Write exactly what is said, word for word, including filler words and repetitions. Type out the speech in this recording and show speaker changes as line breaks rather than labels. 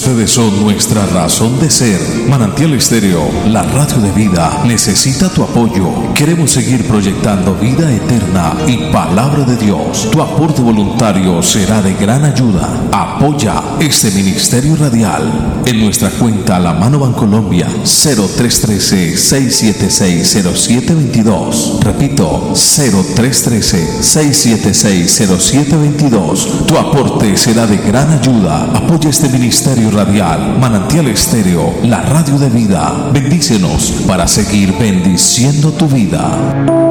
Ustedes son nuestra razón de ser. Manantial Estéreo, la radio de vida, necesita tu apoyo. Queremos seguir proyectando vida eterna y palabra de Dios. Tu aporte voluntario será de gran ayuda. Apoya este ministerio radial en nuestra cuenta La Mano Bancolombia cero tres uno tres, seis siete seis, cero siete dos dos. Repito, cero tres uno tres, seis siete seis, cero siete dos dos. Tu aporte será de gran ayuda. Apoya este ministerio radial, Manantial Estéreo, la radio de vida. Bendícenos para seguir bendiciendo tu vida.